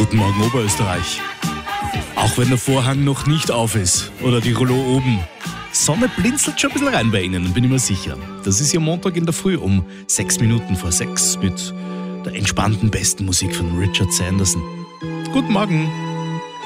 Guten Morgen Oberösterreich. Auch wenn der Vorhang noch nicht auf ist oder die Rollo oben. Sonne blinzelt schon ein bisschen rein bei Ihnen, bin ich mir sicher. Das ist ja Montag in der Früh um 6 Minuten vor 6 mit der entspannten besten Musik von Richard Sanderson. Guten Morgen.